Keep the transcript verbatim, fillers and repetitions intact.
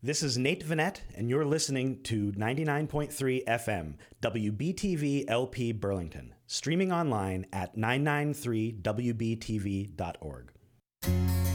This is Nate Vanette, and you're listening to ninety-nine point three F M, W B T V L P Burlington, streaming online at nine nine three W B T V dot org.